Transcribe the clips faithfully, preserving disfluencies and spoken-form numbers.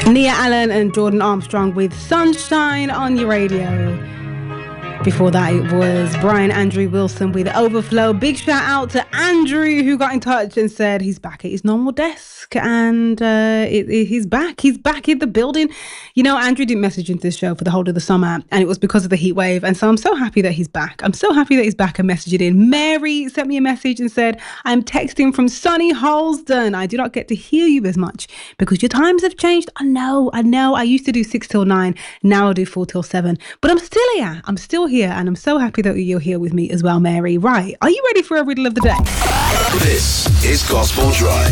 Nia Allen and Jordan Armstrong with Sunshine on your radio. Before that, it was Brian Andrew Wilson with Overflow. Big shout out to Andrew, who got in touch and said he's back at his normal desk, and uh, it, it, he's back. He's back in the building. You know, Andrew didn't message into this show for the whole of the summer, and it was because of the heat wave. And so I'm so happy that he's back. I'm so happy that he's back and messaged it in. Mary sent me a message and said, I'm texting from sunny Halsden. I do not get to hear you as much because your times have changed. I know, I know. I used to do six till nine. Now I do four till seven. But I'm still here. I'm still here. And I'm so happy that you're here with me as well, Mary. Right. Are you ready for a riddle of the day? This is Gospel Drive.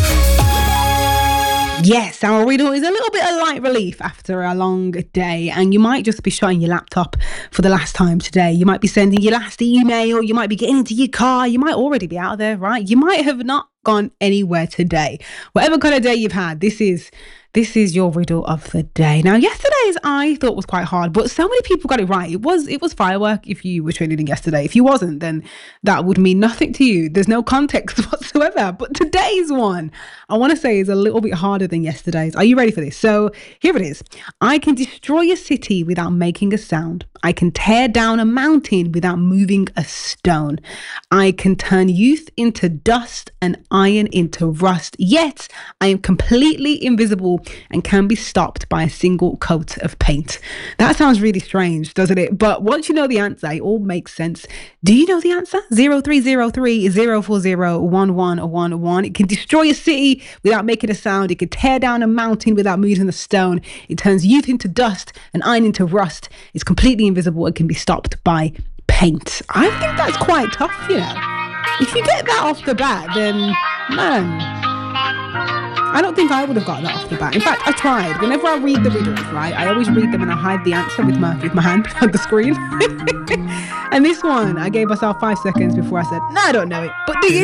Yes, our riddle is a little bit of light relief after a long day, and you might just be shutting your laptop for the last time today. You might be sending your last email, you might be getting into your car, you might already be out of there, right? You might have not gone anywhere today. Whatever kind of day you've had, this is This is your riddle of the day. Now, yesterday's I thought was quite hard, but so many people got it right. It was it was firework if you were tuning in yesterday. If you wasn't, then that would mean nothing to you. There's no context whatsoever. But today's one, I want to say, is a little bit harder than yesterday's. Are you ready for this? So here it is. I can destroy a city without making a sound. I can tear down a mountain without moving a stone. I can turn youth into dust and iron into rust. Yet I am completely invisible and can be stopped by a single coat of paint. That sounds really strange, doesn't it? But once you know the answer, it all makes sense. Do you know the answer? zero three zero three, zero four zero, one one one one. It can destroy a city without making a sound. It can tear down a mountain without moving a stone. It turns youth into dust and iron into rust. It's completely invisible. It can be stopped by paint. I think that's quite tough, you know. If you get that off the bat, then, man, I don't think I would have got that off the bat. In fact, I tried. Whenever I read the riddles, right, I always read them and I hide the answer with my with my hand on the screen. And this one, I gave myself five seconds before I said, no, I don't know it. But do you?